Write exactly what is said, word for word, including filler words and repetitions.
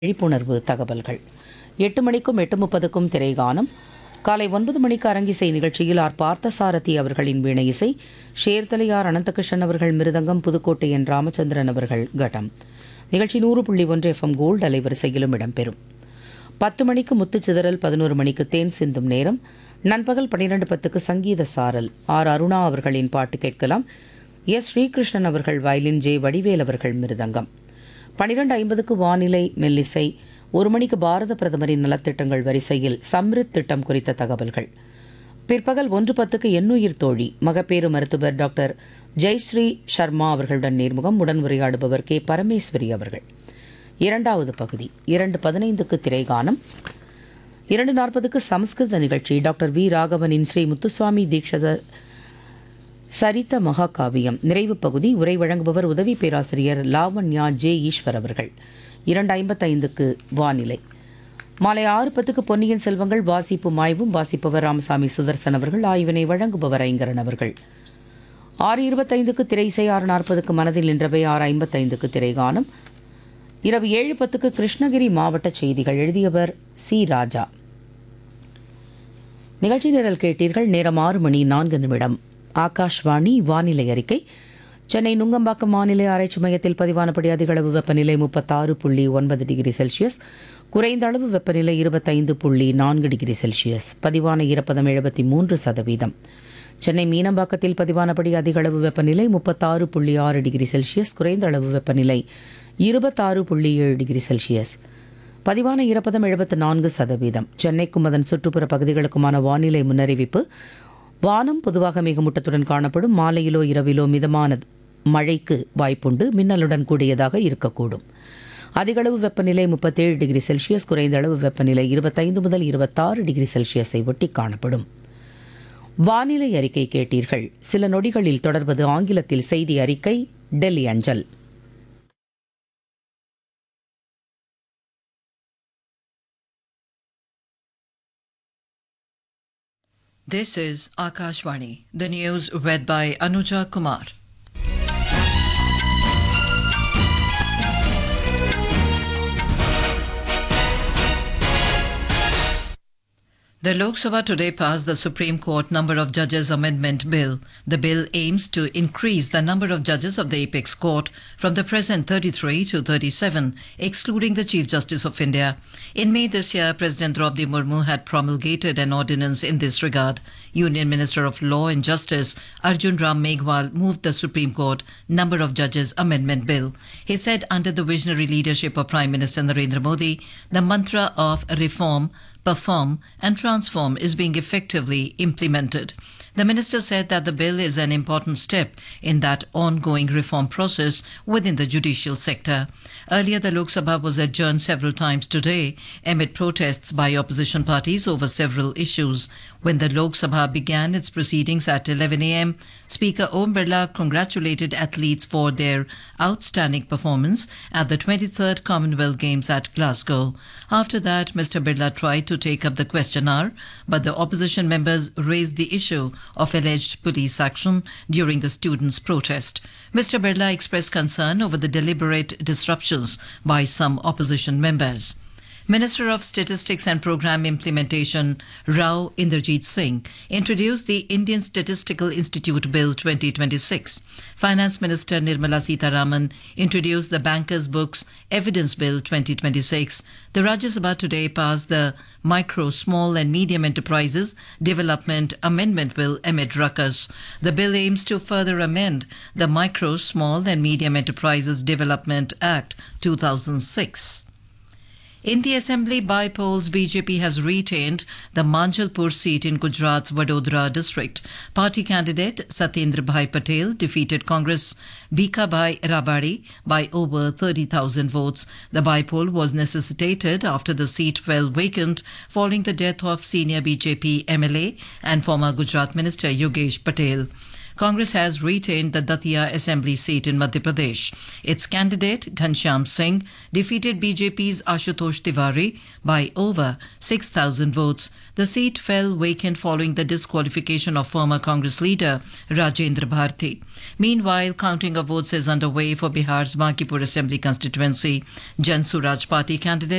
விழிப்புணர்வு தகவல்கள். எட்டு மணிக்கும் எட்டு முப்பதுக்கும் திரைகானம். காலை ஒன்பது மணிக்கு அரங்கிசை நிகழ்ச்சியில் ஆர் பார்த்தசாரதி அவர்களின் வீணை இசை, ஷேர்தலையார் அனந்தகிருஷ்ணன் அவர்கள் மிருதங்கம், புதுக்கோட்டை என் ராமச்சந்திரன் அவர்கள் கடம். நிகழ்ச்சி நூறு புள்ளி ஒன்று எஃப்எம் கோல்டு அலைவரிசையிலும் இடம்பெறும். பத்து மணிக்கு முத்துச்சிதறல், பதினோரு மணிக்கு தேன் சிந்தும் நேரம். நண்பகல் பன்னிரண்டு பத்துக்கு சங்கீத சாரல். ஆர் அருணா அவர்களின் பாட்டு கேட்கலாம். எஸ் ஸ்ரீகிருஷ்ணன் அவர்கள் வயலின், ஜே வடிவேல் அவர்கள் மிருதங்கம். பன்னிரண்டு ஐம்பதுக்கு வானிலை மெல்லிசை. ஒரு மணிக்கு பாரத பிரதமரின் நலத்திட்டங்கள் வரிசையில் சம்ரித் திட்டம் குறித்த தகவல்கள். பிற்பகல் ஒன்று பத்துக்கு எண்ணுயிர் தோழி, மகப்பேறு மருத்துவர் டாக்டர் ஜெயஸ்ரீ சர்மா அவர்களுடன் நேர்முகம். உடன் உரையாடுபவர் கே பரமேஸ்வரி அவர்கள். இரண்டாவது பகுதி. இரண்டு பதினைந்துக்கு திரைகானம். இரண்டு நாற்பதுக்கு சமஸ்கிருத நிகழ்ச்சி. டாக்டர் வி ராகவனின் ஸ்ரீ முத்துசுவாமி தீக்ஷத சரித்த மகாகாவியம் நிறைவு பகுதி. உரை வழங்குபவர் உதவி பேராசிரியர் லாவண்யா ஜே ஈஸ்வர் அவர்கள். இரண்டு ஐம்பத்தைந்துக்கு வானிலை. மாலை ஆறு பத்துக்கு பொன்னியின் செல்வங்கள் வாசிப்பும் ஆய்வும். வாசிப்பவர் ராமசாமி சுதர்சன் அவர்கள். ஆய்வினை வழங்குபவர் ஐங்கரன் அவர்கள். ஆறு இருபத்தைந்துக்கு திரை இசை. ஆறு நாற்பதுக்கு மனதில் நின்றவை. ஆறு ஐம்பத்தைந்துக்கு திரைகானம். இரவு ஏழு பத்துக்கு கிருஷ்ணகிரி மாவட்ட செய்திகள். எழுதியவர் சி ராஜா. நிகழ்ச்சி நிரல் கேட்டீர்கள். நேரம் ஆறு மணி நான்கு நிமிடம். ஆகாஷ்வாணி வானிலை அறிக்கை. சென்னை நுங்கம்பாக்கம் வானிலை ஆராய்ச்சி மையத்தில் பதிவானபடி அதிகளவு வெப்பநிலை முப்பத்தாறு புள்ளி ஒன்பது டிகிரி செல்சியஸ், குறைந்த அளவு வெப்பநிலை இருபத்தைந்து புள்ளி நான்கு டிகிரி செல்சியஸ், பதிவான ஈரப்பதம் எழுபத்தி மூன்று சதவீதம். சென்னை மீனம்பாக்கத்தில் பதிவானபடி அதிகளவு வெப்பநிலை முப்பத்தாறு புள்ளி ஆறு டிகிரி செல்சியஸ், குறைந்த அளவு வெப்பநிலை இருபத்தாறு புள்ளி ஏழு டிகிரி செல்சியஸ், பதிவான ஈரப்பதம் எழுபத்தி நான்கு சதவீதம். சென்னைக்கும் அதன் சுற்றுப்புற பகுதிகளுக்குமான வானிலை முன்னறிவிப்பு. வானம் பொதுவாக மேகமூட்டத்துடன் காணப்படும். மாலையிலோ இரவிலோ மிதமான மழைக்கு வாய்ப்புண்டு. மின்னலுடன் கூடியதாக இருக்கக்கூடும். அதிகளவு வெப்பநிலை முப்பத்தேழு டிகிரி செல்சியஸ், குறைந்த அளவு வெப்பநிலை இருபத்தைந்து முதல் இருபத்தாறு டிகிரி செல்சியஸை ஒட்டி காணப்படும். வானிலை அறிக்கை கேட்டீர்கள். சில நொடிகளில் தொடர்வது ஆங்கிலத்தில் செய்தி அறிக்கை, டெல்லி அஞ்சல். This is Akashvani, the news read by Anuja Kumar. The Lok Sabha today passed the Supreme Court Number of Judges Amendment Bill. The bill aims to increase the number of judges of the Apex Court from the present thirty-three to thirty-seven, excluding the Chief Justice of India. In May this year, President Draupadi Murmu had promulgated an ordinance in this regard. Union Minister of Law and Justice Arjun Ram Meghwal moved the Supreme Court Number of Judges Amendment Bill. He said under the visionary leadership of Prime Minister Narendra Modi, the mantra of reform, perform and transform is being effectively implemented. The minister said that the bill is an important step in that ongoing reform process within the judicial sector. Earlier, the Lok Sabha was adjourned several times today amid protests by opposition parties over several issues. When the Lok Sabha began its proceedings at eleven a m, Speaker Om Birla congratulated athletes for their outstanding performance at the twenty-third Commonwealth Games at Glasgow. After that, Mister Birla tried to take up the question hour, but the opposition members raised the issue of alleged police action during the students' protest. Mister Birla expressed concern over the deliberate disruptions by some opposition members. Minister of Statistics and Programme Implementation Rao Inderjeet Singh introduced the Indian Statistical Institute Bill twenty twenty-six. Finance Minister Nirmala Sitharaman introduced the Bankers' Books Evidence Bill twenty twenty-six. The Rajya Sabha today passed the Micro, Small and Medium Enterprises Development Amendment Bill amid ruckus. The bill aims to further amend the Micro, Small and Medium Enterprises Development Act two thousand six. In the Assembly by-polls, B J P has retained the Manjalpur seat in Gujarat's Vadodara district. Party candidate Satyendra Bhai Patel defeated Congress Bhikhabhai Rabari by over thirty thousand votes. The by-poll was necessitated after the seat fell vacant following the death of senior B J P M L A and former Gujarat Minister Yogesh Patel. Congress has retained the Datia Assembly seat in Madhya Pradesh. Its candidate, Ghanshyam Singh, defeated B J P's Ashutosh Tiwari by over six thousand votes. The seat fell vacant following the disqualification of former Congress leader Rajendra Bharti. Meanwhile, counting of votes is underway for Bihar's Bankipur Assembly constituency. Jan Suraj Party candidate